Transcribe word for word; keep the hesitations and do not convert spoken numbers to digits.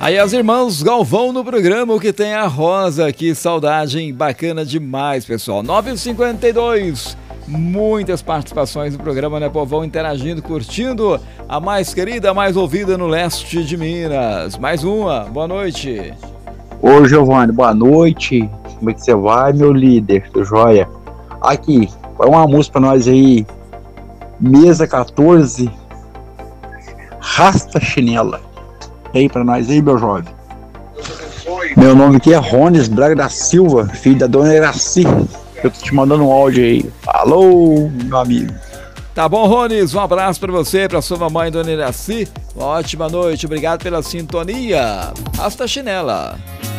Aí as irmãs Galvão no programa, o que tem a Rosa aqui, saudade, hein? Bacana demais, pessoal. nove e cinquenta e dois, muitas participações no programa, né, povão? Interagindo, curtindo a mais querida, a mais ouvida no leste de Minas. Mais uma, boa noite. Ô, Giovanni, boa noite. Como é que você vai, meu líder? Tô joia. Aqui, põe uma música pra nós aí. Mesa quatorze, Rasta Chinela. Aí pra nós aí, meu jovem. Meu nome aqui é Rones Braga da Silva, filho da dona Iraci. Eu tô te mandando um áudio aí. Falou, meu amigo. Tá bom, Rones, um abraço pra você, pra sua mamãe, dona Iraci. Uma ótima noite, obrigado pela sintonia. Rasta Chinela.